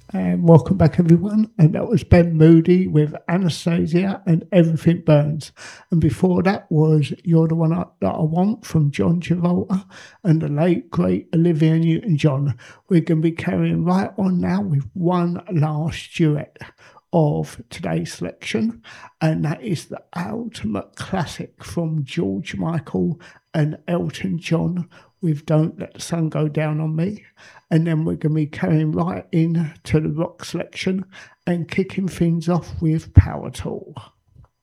And welcome back, everyone. And that was Ben Moody with Anastasia and Everything Burns. And before that was You're the One That I Want from John Travolta and the late, great Olivia Newton John. We're going to be carrying right on now with one last duet of today's selection, and that is the ultimate classic from George Michael and Elton John with Don't Let the Sun Go Down on Me. And then we're going to be carrying right in to the rock selection and kicking things off with Power Tool.